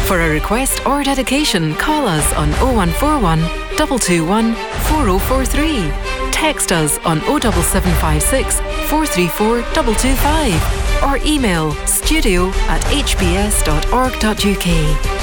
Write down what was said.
For a request or dedication, call us on 0141 221 4043. Text us on 07756 434 225 or email studio@hbs.org.uk.